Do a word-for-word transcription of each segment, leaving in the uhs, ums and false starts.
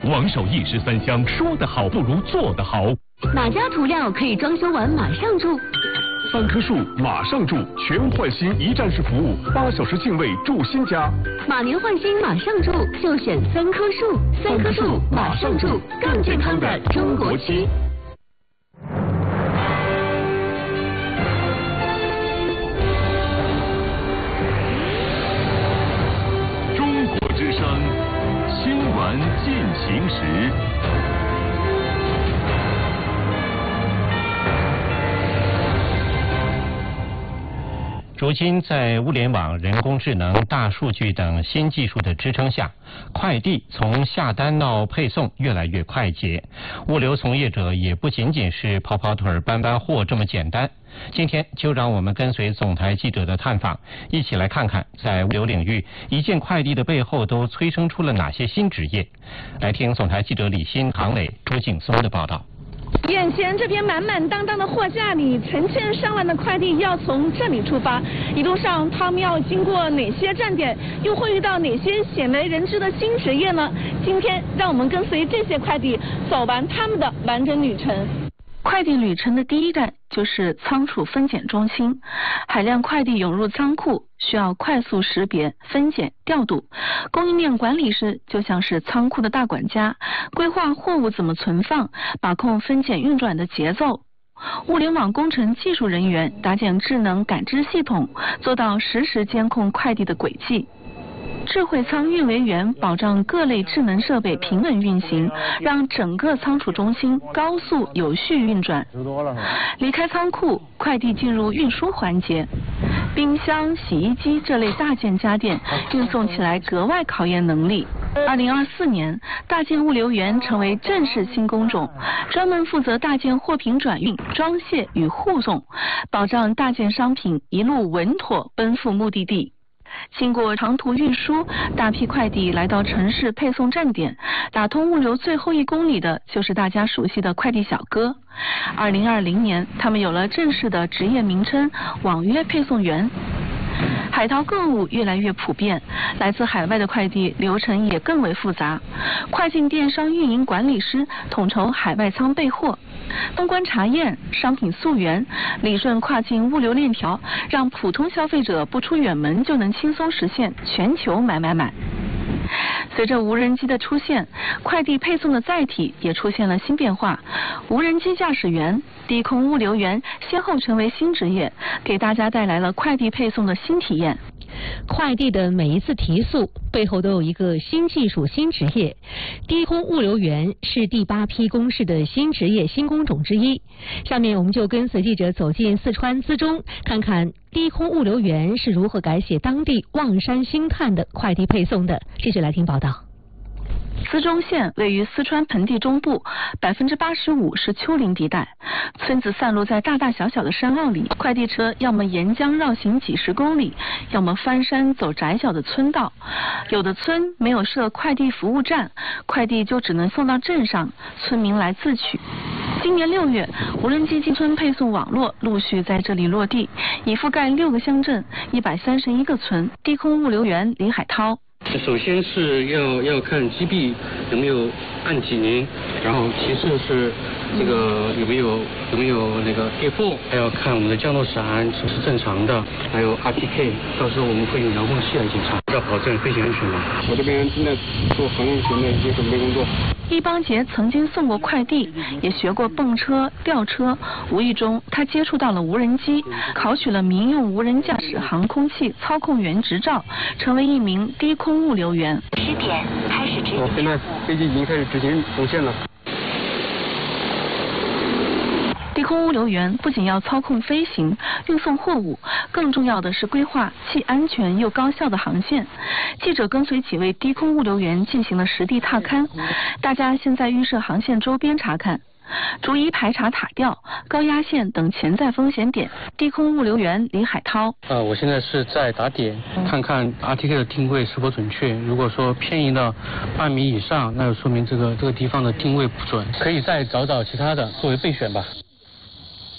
王守义十三香，说得好不如做得好。 哪家涂料可以装修完马上住？ 三棵树马上住，全换新一站式服务，八小时净位住新家。 马年换新马上住，就选三棵树。三棵树马上住，更健康的中国区。 中国之声，新闻进行时。 如今，在物联网、人工智能、大数据等新技术的支撑下，快递从下单到配送越来越快捷。物流从业者也不仅仅是跑跑腿、搬搬货这么简单。今天就让我们跟随总台记者的探访，一起来看看在物流领域，一件快递的背后都催生出了哪些新职业。来听总台记者李欣、唐磊、朱劲松的报道。 眼前这边满满当当的货架里，成千上万的快递要从这里出发，一路上他们要经过哪些站点，又会遇到哪些鲜为人知的新职业呢？今天让我们跟随这些快递走完他们的完整旅程。 快递旅程的第一站就是仓储分拣中心，海量快递涌入仓库，需要快速识别、分拣、调度。供应链管理师就像是仓库的大管家，规划货物怎么存放，把控分拣运转的节奏。物联网工程技术人员搭建智能感知系统，做到实时监控快递的轨迹。智慧仓运维员保障各类智能设备平稳运行，让整个仓储中心高速有序运转。离开仓库，快递进入运输环节。冰箱、洗衣机这类大件家电运送起来格外考验能力。二零二四年，大件物流员成为正式新工种，专门负责大件货品转运、装卸与护送，保障大件商品一路稳妥奔赴目的地。经过长途运输，大批快递来到城市配送站点，打通物流最后一公里的就是大家熟悉的快递小哥。二零二零年，他们有了正式的职业名称——网约配送员。海淘购物越来越普遍，来自海外的快递流程也更为复杂。跨境电商运营管理师统筹海外仓备货，通关查验、商品溯源，理顺跨境物流链条，让普通消费者不出远门就能轻松实现全球买买买。随着无人机的出现，快递配送的载体也出现了新变化。无人机驾驶员、低空物流员先后成为新职业，给大家带来了快递配送的新体验。 快递的每一次提速背后都有一个新技术、新职业。低空物流员是第八批公示的新职业、新工种之一。下面我们就跟随记者走进四川资中，看看低空物流员是如何改写当地望山兴叹的快递配送的。继续来听报道。 资中县位于四川盆地中部，百分之八十五是丘陵地带，村子散落在大大小小的山坳里，快递车要么沿江绕行几十公里，要么翻山走窄小的村道。有的村没有设快递服务站，快递就只能送到镇上，村民来自取。今年六月，无人机进村配送网络陆续在这里落地，已覆盖六个乡镇、一百三十一个村。低空物流员李海涛。 首先是要要看机臂有没有按紧邻，然后其次是这个有没有有没有那个跌缝，还要看我们的降落伞是不是正常的，还有 R T K， 到时候我们会用遥控器来检查，要保证飞行安全嘛。 我这边正在做航运型的一些准备工作。 易邦杰曾经送过快递，也学过蹦车、吊车，无意中他接触到了无人机，考取了民用无人驾驶航空器操控员执照，成为一名低空物流员。 十点开始执行。 现在飞机已经开始执行走线了。 低空物流员不仅要操控飞行、运送货物，更重要的是规划既安全又高效的航线。记者跟随几位低空物流员进行了实地踏勘，大家先在预设航线周边查看，逐一排查塔吊、高压线等潜在风险点。低空物流员李海涛： 呃，我现在是在打点，看看 R T K 的定位是否准确。如果说偏移到半米以上，那就说明这个这个地方的定位不准，可以再找找其他的作为备选吧。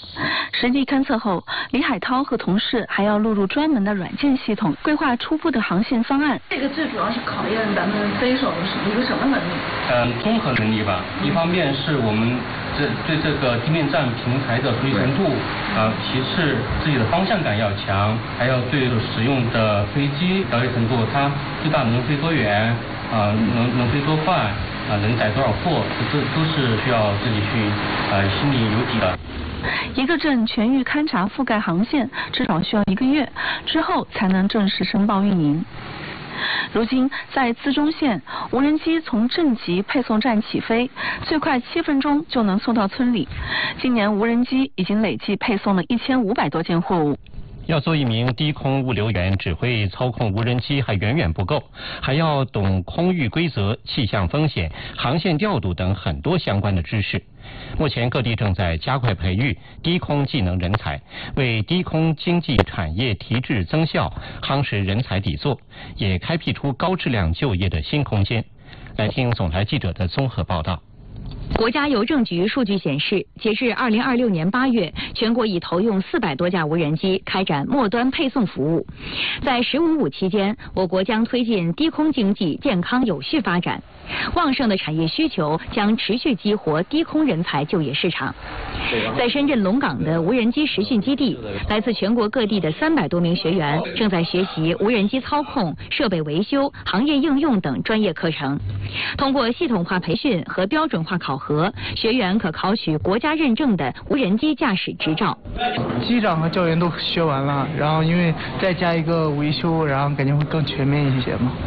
实地勘测后，李海涛和同事还要录入专门的软件系统，规划初步的航线方案。 这个最主要是考验咱们飞手的是一个什么能力？ 嗯，综合能力吧。一方面是我们这对这个地面站平台的熟悉程度，啊，其次自己的方向感要强，还要对使用的飞机了解程度，它最大能飞多远，啊，能能飞多快，啊，能载多少货，这都是需要自己去呃心里有底的。 一个镇全域勘察覆盖航线，至少需要一个月，之后才能正式申报运营。如今，在资中县，无人机从镇级配送站起飞，最快七分钟就能送到村里。今年，无人机已经累计配送了一千五百多件货物。 要做一名低空物流员，只会操控无人机还远远不够，还要懂空域规则、气象风险、航线调度等很多相关的知识。目前各地正在加快培育低空技能人才，为低空经济产业提质增效夯实人才底座，也开辟出高质量就业的新空间。来听总台记者的综合报道。 国家邮政局数据显示，截至二零二六年八月，全国已投用四百多架无人机开展末端配送服务。在“十五五”期间，我国将推进低空经济健康有序发展。旺盛的产业需求将持续激活低空人才就业市场。在深圳龙岗的无人机实训基地，来自全国各地的三百多名学员正在学习无人机操控、设备维修、行业应用等专业课程。通过系统化培训和标准化考核，学员可考取国家认证的无人机驾驶执照。 机长和教员都学完了，然后因为再加一个维修，然后感觉会更全面一些嘛。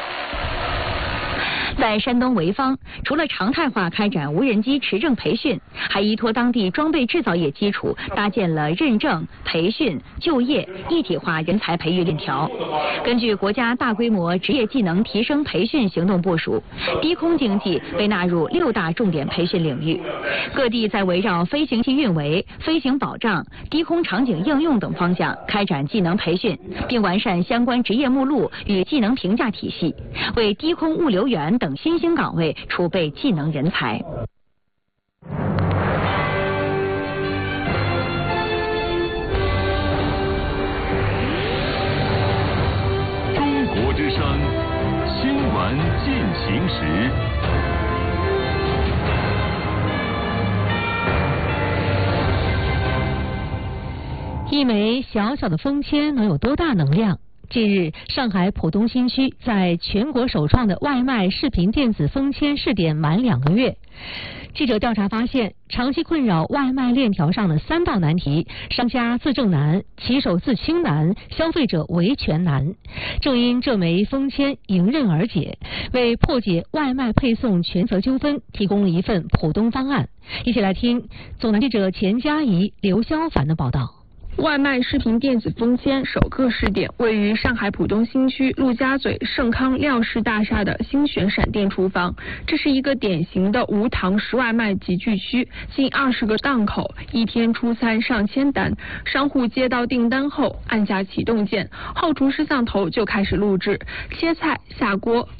在山东潍坊，除了常态化开展无人机持证培训，还依托当地装备制造业基础，搭建了认证、培训、就业一体化人才培育链条。根据国家大规模职业技能提升培训行动部署，低空经济被纳入六大重点培训领域。各地在围绕飞行器运维、飞行保障、低空场景应用等方向开展技能培训，并完善相关职业目录与技能评价体系，为低空物流员等新兴岗位储备技能人才。 中国之声新闻进行时。 一枚小小的风签能有多大能量？近日，上海浦东新区在全国首创的外卖视频电子封签试点满两个月。记者调查发现，长期困扰外卖链条上的三道难题：商家自证难、骑手自清难、消费者维权难。正因这枚封签迎刃而解，为破解外卖配送权责纠纷提供了一份浦东方案。一起来听总台记者钱佳怡、刘潇凡的报道。 外卖视频电子封签首个试点位于上海浦东新区陆家嘴盛康廖氏大厦的星选闪电厨房。这是一个典型的无糖食外卖集聚区，近二十个档口，一天出餐上千单。商户接到订单后，按下启动键，后厨摄像头就开始录制切菜、下锅、